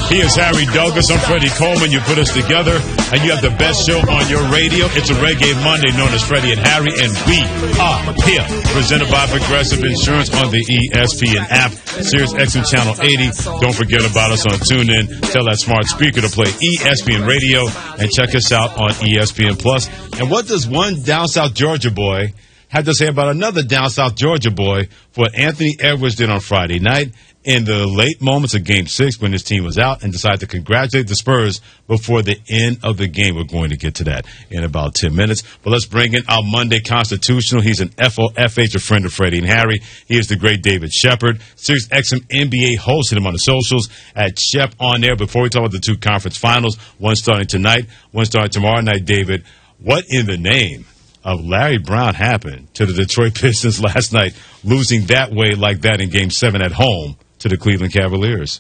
He is Harry Douglas. I'm Freddie Coleman. You put us together, and you have the best show on your radio. It's a Reggae Monday known as Freddie and Harry, and we are here. Presented by Progressive Insurance on the ESPN app, Sirius XM Channel 80. Don't forget about us on TuneIn. Tell that smart speaker to play ESPN Radio, and check us out on ESPN Plus. And what does one down South Georgia boy have to say about another down South Georgia boy for what Anthony Edwards did on Friday night in the late moments of Game 6 when his team was out, and decided to congratulate the Spurs before the end of the game? We're going to get to that in about 10 minutes. But let's bring in our Monday Constitutional. He's an FOFH, a friend of Freddie and Harry. He is the great David Shepard. Sirius XM NBA host. Hit him on the socials at Shep on there. Before we talk about the two conference finals, one starting tonight, one starting tomorrow night, David, what in the name of Larry Brown happened to the Detroit Pistons last night, losing that way like that in Game 7 at home to the Cleveland Cavaliers?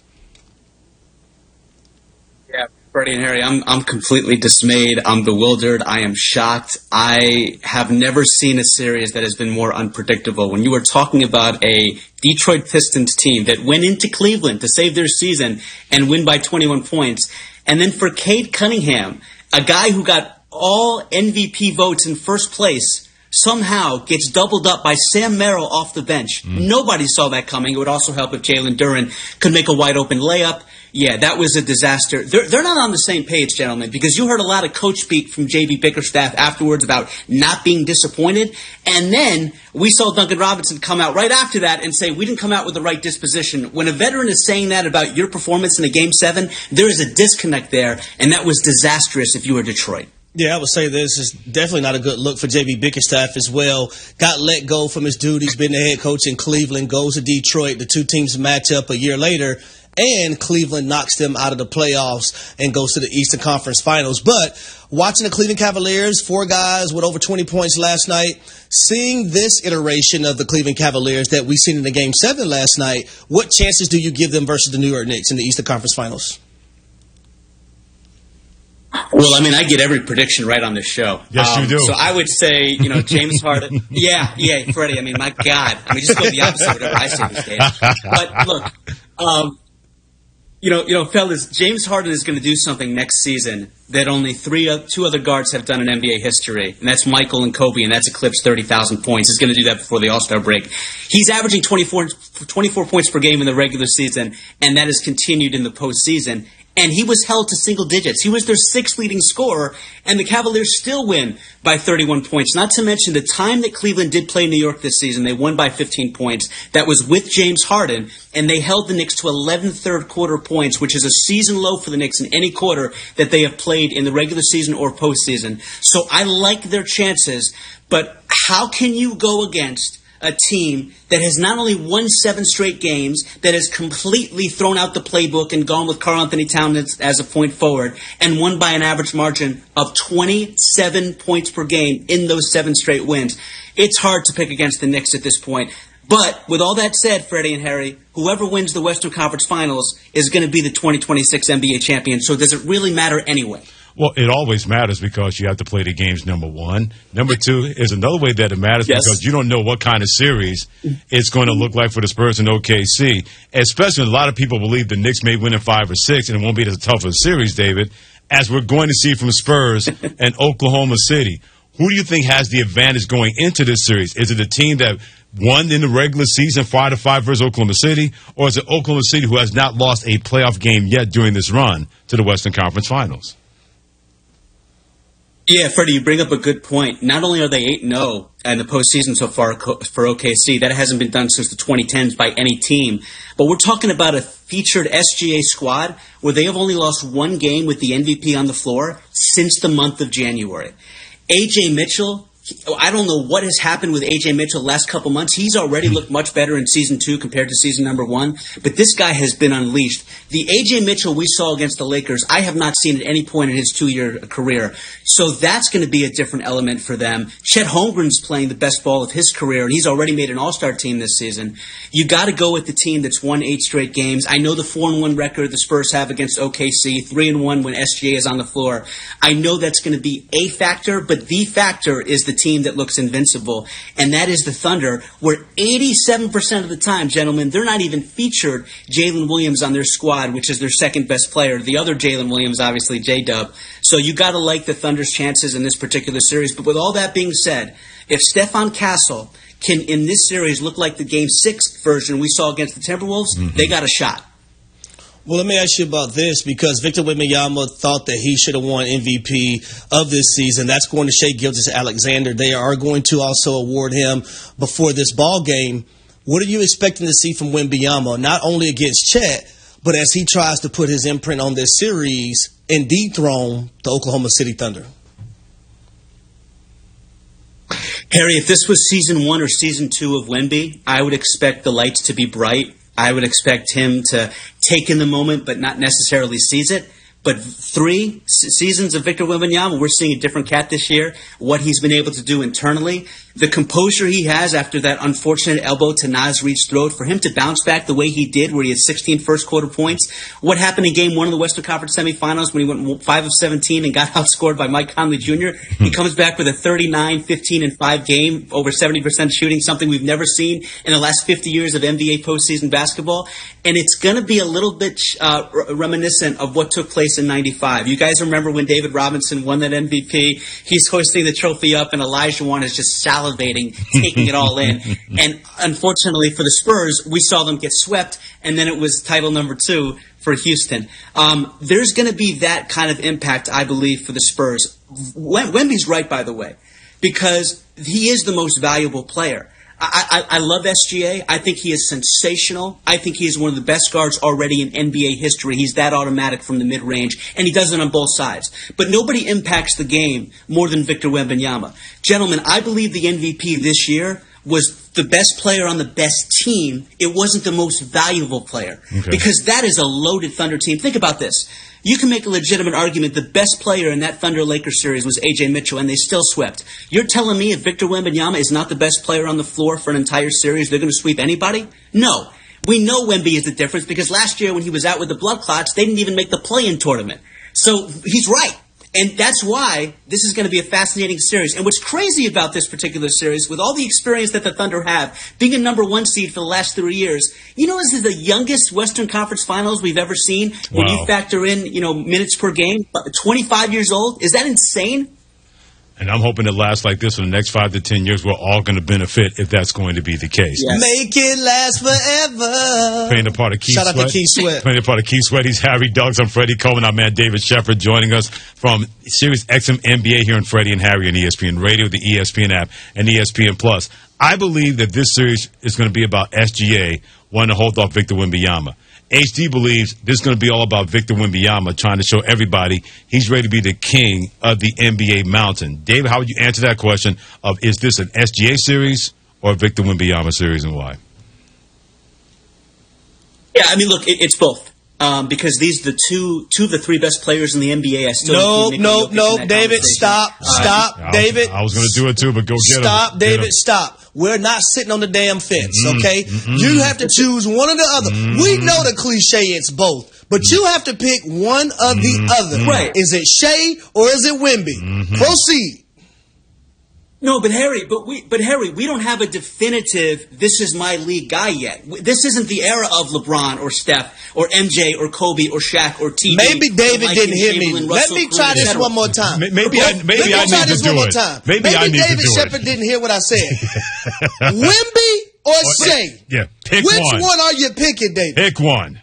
Yeah, Freddie and Harry, I'm completely dismayed. I'm bewildered. I am shocked. I have never seen a series that has been more unpredictable. When you were talking about a Detroit Pistons team that went into Cleveland to save their season and win by 21 points, and then for Cade Cunningham, a guy who got all MVP votes in first place, somehow gets doubled up by Sam Merrill off the bench. Nobody saw that coming. It would also help if Jalen Duren could make a wide-open layup. Yeah, that was a disaster. They're not on the same page, gentlemen, because you heard a lot of coach speak from J.B. Bickerstaff afterwards about not being disappointed. And then we saw Duncan Robinson come out right after that and say, we didn't come out with the right disposition. When a veteran is saying that about your performance in a Game 7, there is a disconnect there, and that was disastrous if you were Detroit. Yeah, I would say this is definitely not a good look for J.B. Bickerstaff as well. Got let go from his duties, been the head coach in Cleveland, goes to Detroit. The two teams match up a year later, and Cleveland knocks them out of the playoffs and goes to the Eastern Conference Finals. But watching the Cleveland Cavaliers, 4 guys with over 20 points last night, seeing this iteration of the Cleveland Cavaliers that we seen in the Game 7 last night, what chances do you give them versus the New York Knicks in the Eastern Conference Finals? Well, I mean, I get every prediction right on this show. Yes, you do. So I would say, James Harden. Yeah, Freddie. I mean, my God. I mean, just go the opposite of whatever I say these days. But look, fellas, James Harden is going to do something next season that only two other guards have done in NBA history, and that's Michael and Kobe, and that's eclipsed 30,000 points. He's going to do that before the All-Star break. He's averaging 24 points per game in the regular season, and that has continued in the postseason. And he was held to single digits. He was their 6th leading scorer, and the Cavaliers still win by 31 points. Not to mention the time that Cleveland did play New York this season, they won by 15 points. That was with James Harden, and they held the Knicks to 11 third-quarter points, which is a season low for the Knicks in any quarter that they have played in the regular season or postseason. So I like their chances, but how can you go against a team that has not only won 7 straight games, that has completely thrown out the playbook and gone with Karl-Anthony Towns as a point forward, and won by an average margin of 27 points per game in those 7 straight wins? It's hard to pick against the Knicks at this point. But with all that said, Freddie and Harry, whoever wins the Western Conference Finals is going to be the 2026 NBA champion. So does it really matter anyway? Well, it always matters because you have to play the games, number one. Number two is another way that it matters because you don't know what kind of series it's going to look like for the Spurs and OKC, especially when a lot of people believe the Knicks may win in 5 or 6 and it won't be as tough of a series, David, as we're going to see from Spurs and Oklahoma City. Who do you think has the advantage going into this series? Is it the team that won in the regular season 5-5 versus Oklahoma City, or is it Oklahoma City who has not lost a playoff game yet during this run to the Western Conference Finals? Yeah, Freddie, you bring up a good point. Not only are they 8-0 in the postseason so far for OKC, that hasn't been done since the 2010s by any team, but we're talking about a featured SGA squad where they have only lost 1 game with the MVP on the floor since the month of January. A.J. Mitchell, I don't know what has happened with A.J. Mitchell the last couple months. He's already looked much better in Season 2 compared to Season number 1, but this guy has been unleashed. The A.J. Mitchell we saw against the Lakers, I have not seen at any point in his 2-year career. So that's going to be a different element for them. Chet Holmgren's playing the best ball of his career, and he's already made an All-Star team this season. You got to go with the team that's won 8 straight games. I know the 4-1 record the Spurs have against OKC, 3-1 when SGA is on the floor. I know that's going to be a factor, but the factor is the team that looks invincible, and that is the Thunder, where 87% of the time, gentlemen, they're not even featured Jalen Williams on their squad, which is their second best player. The other Jalen Williams, obviously, J-Dub. So you got to like the Thunder's chances in this particular series. But with all that being said, if Stephon Castle can, in this series, look like the Game 6 version we saw against the Timberwolves, they got a shot. Well, let me ask you about this, because Victor Wembanyama thought that he should have won MVP of this season. That's going to Shai Gilgeous-Alexander. They are going to also award him before this ball game. What are you expecting to see from Wembanyama, not only against Chet, but as he tries to put his imprint on this series and dethrone the Oklahoma City Thunder? Harry, if this was season 1 or season 2 of Wemby, I would expect the lights to be bright. I would expect him to take in the moment but not necessarily seize it. But 3 seasons of Victor Wembanyama, we're seeing a different cat this year, what he's been able to do internally. The composure he has after that unfortunate elbow to Naz Reid's throat, for him to bounce back the way he did, where he had 16 first-quarter points. What happened in Game 1 of the Western Conference semifinals when he went 5 of 17 and got outscored by Mike Conley Jr.? He comes back with a 39, 15, and 5 game, over 70% shooting, something we've never seen in the last 50 years of NBA postseason basketball. And it's going to be a little bit reminiscent of what took place in 95. You guys remember when David Robinson won that MVP? He's hoisting the trophy up, and Olajuwon is just salivating, taking it all in. And unfortunately for the Spurs, we saw them get swept, and then it was title number 2 for Houston. There's going to be that kind of impact, I believe, for the Spurs. Wemby's right, by the way, because he is the most valuable player. I love SGA. I think he is sensational. I think he is one of the best guards already in NBA history. He's that automatic from the mid-range, and he does it on both sides. But nobody impacts the game more than Victor Wembanyama. Gentlemen, I believe the MVP this year was the best player on the best team. It wasn't the most valuable player. Okay. Because that is a loaded Thunder team. Think about this. You can make a legitimate argument the best player in that Thunder-Lakers series was A.J. Mitchell, and they still swept. You're telling me if Victor Wembanyama is not the best player on the floor for an entire series, they're going to sweep anybody? No. We know Wemby is the difference, because last year when he was out with the blood clots, they didn't even make the play-in tournament. So he's right. And that's why this is going to be a fascinating series. And what's crazy about this particular series, with all the experience that the Thunder have, being a number 1 seed for the last 3 years, you know, this is the youngest Western Conference Finals we've ever seen. When you factor in, minutes per game. 25 years old. Is that insane? And I'm hoping it lasts like this for the next 5 to 10 years. We're all going to benefit if that's going to be the case. Yes. Make it last forever. Playing the part of Keith Sweat. Shout out to Keith Sweat. Playing the part of Keith Sweat. He's Harry Douglas. I'm Freddie Coleman. Our man David Shepard joining us from Sirius XM NBA here on Freddie and Harry on ESPN Radio, the ESPN app, and ESPN Plus. I believe that this series is going to be about SGA wanting to hold off Victor Wembanyama. HD believes this is going to be all about Victor Wembanyama trying to show everybody he's ready to be the king of the NBA mountain. David, how would you answer that question of is this an SGA series or a Victor Wembanyama series, and why? Yeah, I mean, look, it's both. Because these are the two of the 3 best players in the NBA. I still No, David, stop, David. I was going to do it too, but go get him. Stop, David, stop. We're not sitting on the damn fence, okay? You have to choose one or the other. We know the cliche, it's both. But you have to pick one of the other. Right. Is it Shai or is it Wemby? Proceed. No, but Harry, we don't have a definitive "this is my league" guy yet. This isn't the era of LeBron or Steph or MJ or Kobe or Shaq or TJ. Maybe David didn't hear me. Let me try this one more time. Maybe I need to do it. Maybe David Shepard didn't hear what I said. Wemby or Shai? Yeah, pick one. Which one are you picking, David? Pick one.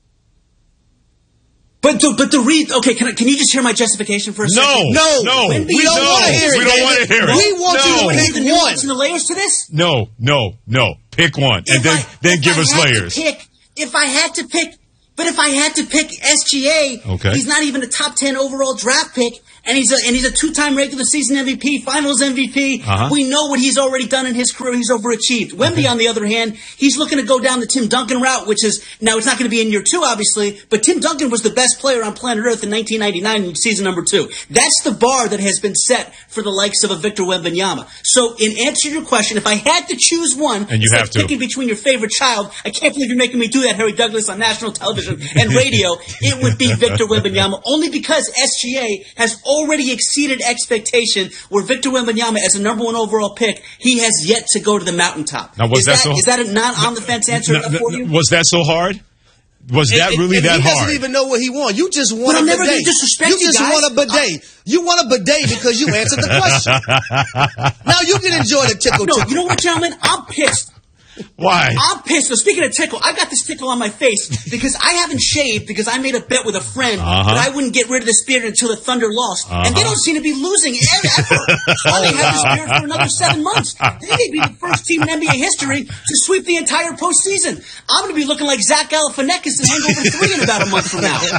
But the read. Okay, can you just hear my justification for a second? No. We don't want to hear it. We don't want to hear it. We want you to pick the one. nuance and the layers to this. No. Pick one, and then give us layers. If I had to pick SGA, okay. He's not even a top 10 overall draft pick, and he's a 2-time regular season MVP, Finals MVP. We know what he's already done in his career. He's overachieved. Wemby, on the other hand, he's looking to go down the Tim Duncan route, which is now it's not going to be in year 2, obviously, but Tim Duncan was the best player on planet Earth in 1999 in season number 2. That's the bar that has been set for the likes of a Victor Wembanyama. So, in answer to your question, if I had to choose one, and you have to picking between your favorite child, I can't believe you're making me do that, Harry Douglas, on national television and radio, it would be Victor Wembanyama, only because SGA has already exceeded expectation, where Victor Wembanyama, as a number 1 overall pick, he has yet to go to the mountaintop. Now, is that a not on the fence answer for you? Was that so hard? Was that really that hard? He doesn't even know what he wants. You just want a bidet. I'm never going to disrespect you just want a bidet. You want a bidet because you answered the question. Now you can enjoy the tickle. No, you know what, gentlemen? I'm pissed. Why? I'm pissed. So speaking of tickle, I got this tickle on my face because I haven't shaved because I made a bet with a friend that I wouldn't get rid of this beard until the Thunder lost. And they don't seem to be losing ever. So I may have this beard for another 7 months. They may be the first team in NBA history to sweep the entire postseason. I'm going to be looking like Zach Galifianakis in Hangover 3 in about a month from now.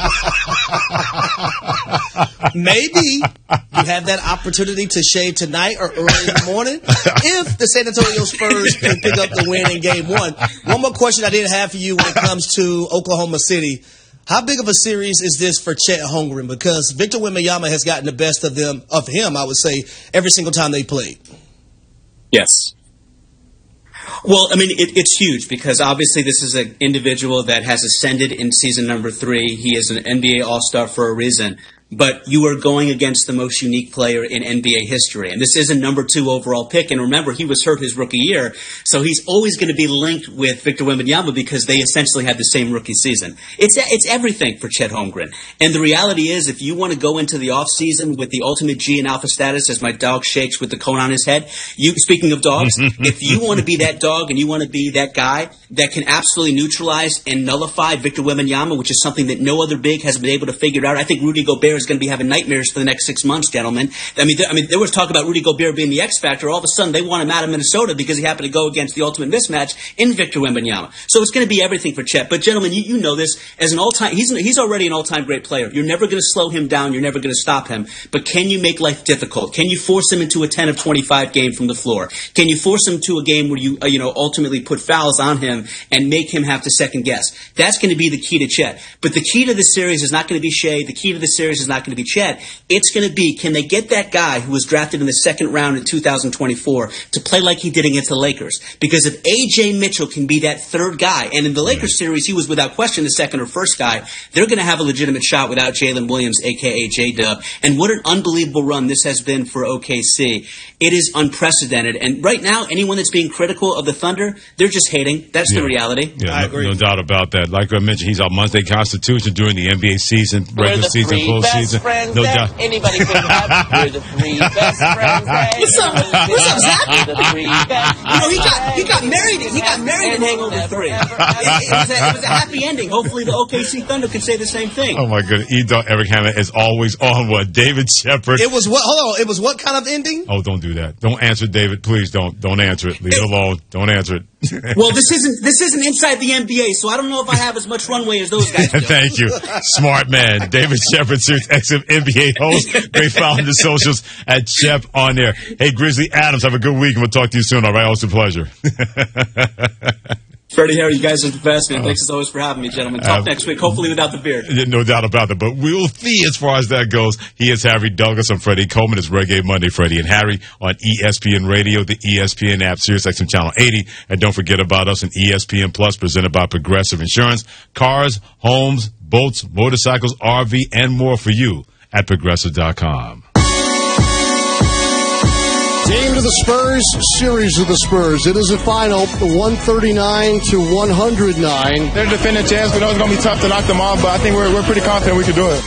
Maybe you have that opportunity to shave tonight or early in the morning if the San Antonio Spurs can pick up the win in Game 1. One more question I did have for you when it comes to Oklahoma City. How big of a series is this for Chet Holmgren? Because Victor Wembanyama has gotten the best of him, I would say, every single time they played. Yes. Well, I mean, it's huge because obviously this is an individual that has ascended in season number 3. He is an NBA All-Star for a reason. But you are going against the most unique player in NBA history. And this is a number 2 overall pick. And remember, he was hurt his rookie year. So he's always going to be linked with Victor Wembanyama because they essentially had the same rookie season. It's everything for Chet Holmgren. And the reality is, if you want to go into the offseason with the ultimate G and alpha status, as my dog shakes with the cone on his head, speaking of dogs, if you want to be that dog and you want to be that guy that can absolutely neutralize and nullify Victor Wembanyama, which is something that no other big has been able to figure out. I think Rudy Gobert is going to be having nightmares for the next 6 months, gentlemen. I mean, there was talk about Rudy Gobert being the X factor. All of a sudden, they want him out of Minnesota because he happened to go against the ultimate mismatch in Victor Wembanyama. So it's going to be everything for Chet. But gentlemen, you know this as an all-time. He's already an all-time great player. You're never going to slow him down. You're never going to stop him. But can you make life difficult? Can you force him into a 10 of 25 game from the floor? Can you force him to a game where you ultimately put fouls on him and make him have to second guess? That's going to be the key to Chet. But the key to the series is not going to be Shea. The key to the series is not going to be Chet. It's going to be, can they get that guy who was drafted in the second round in 2024 to play like he did against the Lakers? Because if A.J. Mitchell can be that third guy, and in the Lakers series he was without question the second or first guy, they're going to have a legitimate shot without Jalen Williams, a.k.a. J-Dub. And what an unbelievable run this has been for OKC. It is unprecedented. And right now, anyone that's being critical of the Thunder, they're just hating. That's the reality. Yeah, I agree. No doubt about that. Like I mentioned, he's our Monday Constitution during the NBA season, regular season, postseason. No doubt. Anybody can have. We're the 3 best friends. What's up, Zach? He got married. He got married in Hangover 3. It was a happy ending. Hopefully, the OKC Thunder can say the same thing. Oh my goodness, Eric Hammond is always on one. David Shepard. It was what? Hold on. It was what kind of ending? Oh, don't do that. Don't answer, David. Please don't answer it. Leave it alone. Don't answer it. Well, this isn't inside the NBA, so I don't know if I have as much runway as those guys do. Thank you, smart man, David Shepard, Sirius XM NBA host. Great follow on the socials at Shep on there. Hey, Grizzly Adams, have a good week, and we'll talk to you soon. All right, always a pleasure. Freddie, Harry, you guys are the best, man. Thanks as always for having me, gentlemen. Talk next week, hopefully without the beard. No doubt about that, but we'll see as far as that goes. He is Harry Douglas. I'm Freddie Coleman. It's Reggae Monday, Freddie and Harry on ESPN Radio, the ESPN app, Sirius XM Channel 80. And don't forget about us on ESPN Plus, presented by Progressive Insurance. Cars, homes, boats, motorcycles, RV, and more for you at Progressive.com. Game to the Spurs, series of the Spurs. It is a final, 139 to 109. They're defending champs. We know it's going to be tough to knock them off, but I think we're pretty confident we can do it.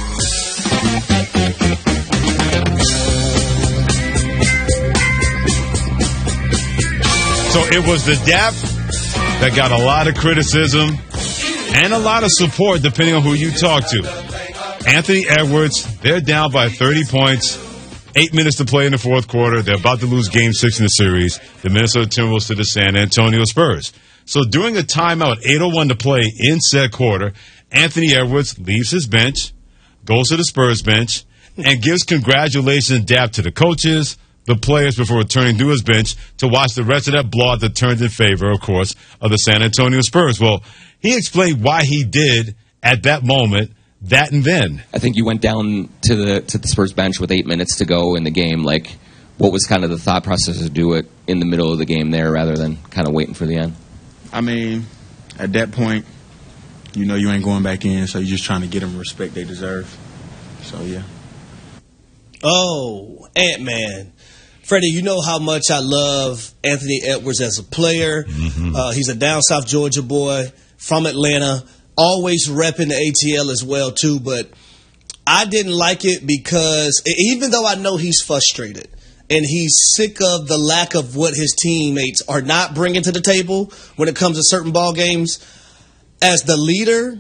So it was the DAP that got a lot of criticism and a lot of support, depending on who you talk to. Anthony Edwards, they're down by 30 points. 8 minutes to play in the fourth quarter. They're about to lose Game 6 in the series. The Minnesota Timberwolves to the San Antonio Spurs. So during a timeout, 8:01 to play in said quarter, Anthony Edwards leaves his bench, goes to the Spurs bench, and gives congratulations and dap to the coaches, the players, before returning to his bench to watch the rest of that blowout that turned in favor, of course, of the San Antonio Spurs. Well, he explained why he did, at that moment, that and then. I think you went down to the Spurs bench with 8 minutes to go in the game. Like, what was kind of the thought process to do it in the middle of the game there rather than kind of waiting for the end? I mean, at that point, you know you ain't going back in, so you're just trying to get them the respect they deserve. So, yeah. Oh, Ant-Man. Freddie, you know how much I love Anthony Edwards as a player. He's a down South Georgia boy from Atlanta, always repping the ATL as well, too. But I didn't like it because even though I know he's frustrated and he's sick of the lack of what his teammates are not bringing to the table when it comes to certain ball games, as the leader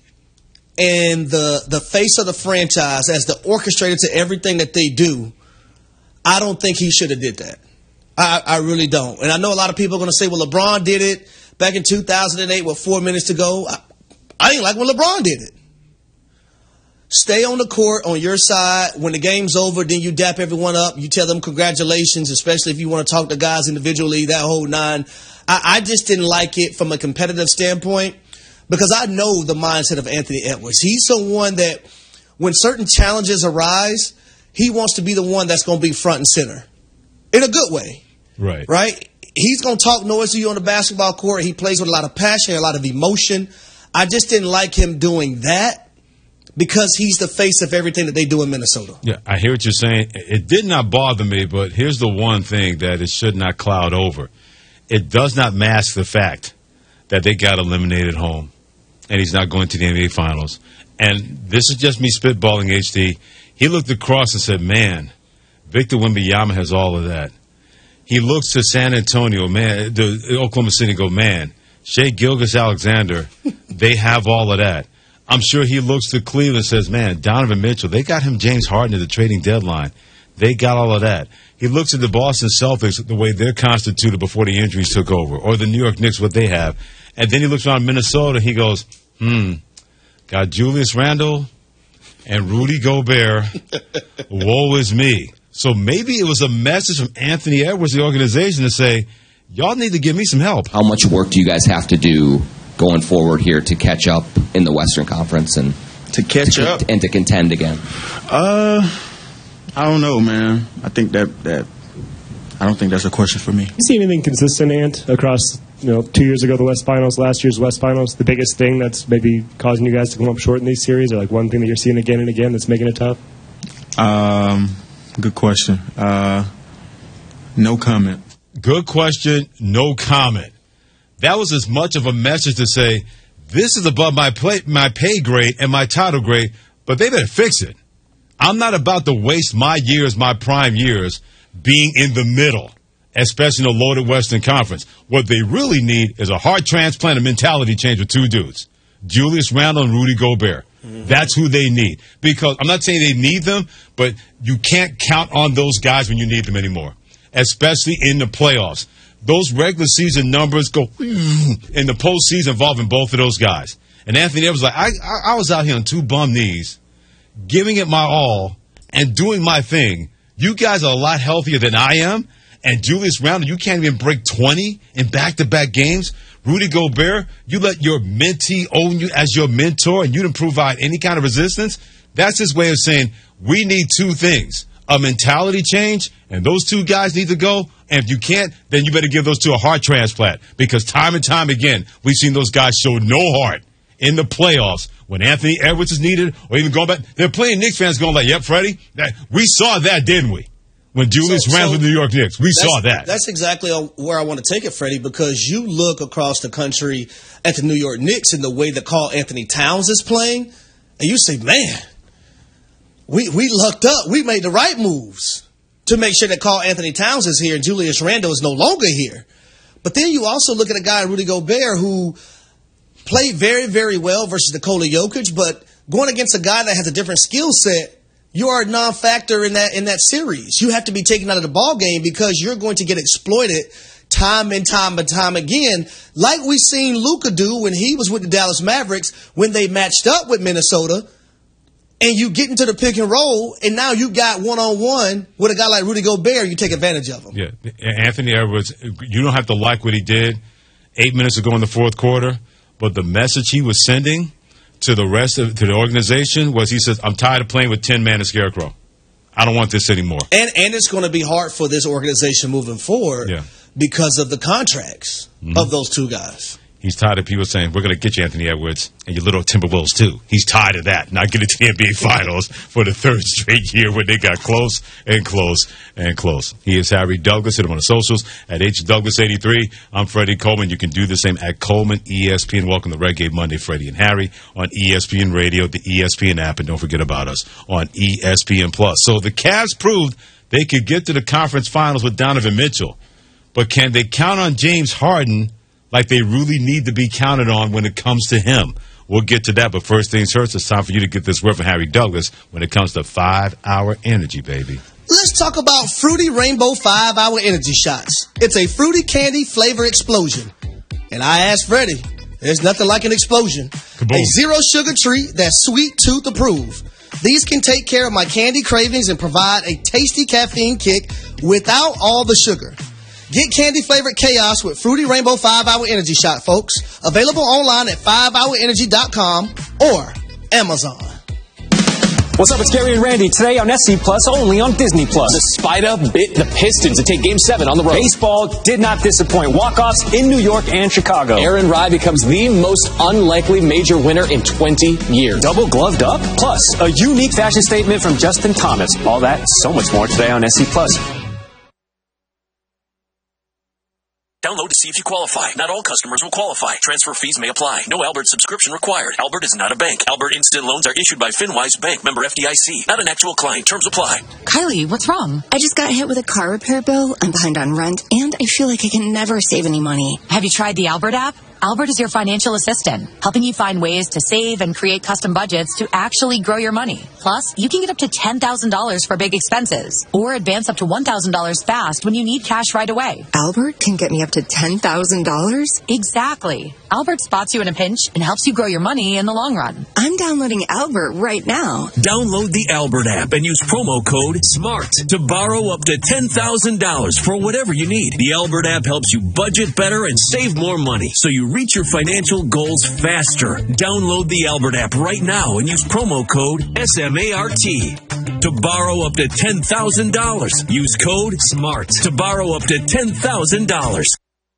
and the face of the franchise, as the orchestrator to everything that they do, I don't think he should have did that. I really don't. And I know a lot of people are going to say, well, LeBron did it back in 2008 with 4 minutes to go. I didn't like when LeBron did it. Stay on the court on your side. When the game's over, then you dap everyone up. You tell them congratulations, especially if you want to talk to guys individually, that whole nine. I just didn't like it from a competitive standpoint because I know the mindset of Anthony Edwards. He's someone that when certain challenges arise, he wants to be the one that's going to be front and center in a good way. Right? He's going to talk noise to you on the basketball court. He plays with a lot of passion, a lot of emotion. I just didn't like him doing that because he's the face of everything that they do in Minnesota. Yeah, I hear what you're saying. It did not bother me, but here's the one thing that it should not cloud over. It does not mask the fact that they got eliminated home, and he's not going to the NBA Finals. And this is just me spitballing, HD. He looked across and said, man, Victor Wembanyama has all of that. He looks to San Antonio, man, the Oklahoma City, go, man, Shai Gilgeous-Alexander, they have all of that. I'm sure he looks to Cleveland and says, man, Donovan Mitchell, they got him James Harden at the trading deadline. They got all of that. He looks at the Boston Celtics, the way they're constituted before the injuries took over, or the New York Knicks, what they have. And then he looks around Minnesota, he goes, got Julius Randle and Rudy Gobert. Woe is me. So maybe it was a message from Anthony Edwards, the organization, to say, y'all need to give me some help. How much work do you guys have to do going forward here to catch up in the Western Conference and to catch up and to contend again? I don't know, man. I think that I don't think that's a question for me. You see anything consistent, Ant, across 2 years ago the West Finals, last year's West Finals? The biggest thing that's maybe causing you guys to come up short in these series, or like one thing that you're seeing again and again that's making it tough? Good question. No comment. Good question. No comment. That was as much of a message to say, this is above my pay grade and my title grade, but they better fix it. I'm not about to waste my years, my prime years, being in the middle, especially in a loaded Western Conference. What they really need is a heart transplant and mentality change with two dudes, Julius Randle and Rudy Gobert. That's who they need. Because I'm not saying they need them, but you can't count on those guys when you need them anymore, especially in the playoffs. Those regular season numbers go in the postseason involving both of those guys. And Anthony Edwards was like, I was out here on two bum knees, giving it my all and doing my thing. You guys are a lot healthier than I am. And Julius Randle, you can't even break 20 in back-to-back games. Rudy Gobert, you let your mentee own you as your mentor and you didn't provide any kind of resistance. That's his way of saying we need two things, a mentality change, and those two guys need to go. And if you can't, then you better give those two a heart transplant because time and time again, we've seen those guys show no heart in the playoffs when Anthony Edwards is needed or even going back. They're playing Knicks fans going like, yep, Freddie, we saw that, didn't we? When Julius ran with the New York Knicks. We saw that. That's exactly where I want to take it, Freddie, because you look across the country at the New York Knicks and the way that Karl Anthony Towns is playing, and you say, man, we lucked up. We made the right moves to make sure that Karl Anthony Towns is here and Julius Randle is no longer here. But then you also look at a guy, Rudy Gobert, who played very, very well versus Nikola Jokic, but going against a guy that has a different skill set, you are a non-factor in that series. You have to be taken out of the ball game because you're going to get exploited time and time and time again, like we seen Luka do when he was with the Dallas Mavericks when they matched up with Minnesota. And you get into the pick and roll, and now you got one-on-one with a guy like Rudy Gobert. You take advantage of him. Yeah, Anthony Edwards, you don't have to like what he did 8 minutes ago in the fourth quarter, but the message he was sending to the rest of the organization was he says, I'm tired of playing with 10-man and Scarecrow. I don't want this anymore. And it's going to be hard for this organization moving forward because of the contracts of those two guys. He's tired of people saying, we're going to get you Anthony Edwards and your little Timberwolves too. He's tired of that. Not getting to the NBA Finals for the third straight year when they got close and close and close. He is Harry Douglas. Hit him on the socials at HDouglas83. I'm Freddie Coleman. You can do the same at Coleman ESPN. Welcome to Reggae Monday, Freddie and Harry on ESPN Radio, the ESPN app, and don't forget about us on ESPN Plus. So the Cavs proved they could get to the conference finals with Donovan Mitchell. But can they count on James Harden like they really need to be counted on when it comes to him? We'll get to that, but first things first, it's time for you to get this word from Harry Douglas when it comes to 5-hour energy, baby. Let's talk about Fruity Rainbow 5-hour energy shots. It's a fruity candy flavor explosion. And I asked Freddie, there's nothing like an explosion. Kaboom. A zero-sugar treat that's sweet tooth approved. These can take care of my candy cravings and provide a tasty caffeine kick without all the sugar. Get candy-flavored chaos with Fruity Rainbow 5-hour energy shot, folks. Available online at 5hourenergy.com or Amazon. What's up, it's Gary and Randy. Today on SC Plus, only on Disney Plus. The Spider bit the Pistons to take Game 7 on the road. Baseball did not disappoint. Walk-offs in New York and Chicago. Aaron Rye becomes the most unlikely major winner in 20 years. Double gloved up. Plus, a unique fashion statement from Justin Thomas. All that and so much more today on SC Plus. Download to see if you qualify. Not all customers will qualify. Transfer fees may apply. No Albert subscription required. Albert is not a bank. Albert Instant Loans are issued by FinWise Bank, member FDIC. Not an actual client. Terms apply. Kylie, what's wrong? I just got hit with a car repair bill. I'm behind on rent, and I feel like I can never save any money. Have you tried the Albert app? Albert is your financial assistant, helping you find ways to save and create custom budgets to actually grow your money. Plus, you can get up to $10,000 for big expenses, or advance up to $1,000 fast when you need cash right away. Albert can get me up to $10,000? Exactly. Albert spots you in a pinch and helps you grow your money in the long run. I'm downloading Albert right now. Download the Albert app and use promo code SMART to borrow up to $10,000 for whatever you need. The Albert app helps you budget better and save more money, so you reach your financial goals faster. Download the Albert app right now and use promo code SMART to borrow up to $10,000. Use code SMART to borrow up to $10,000.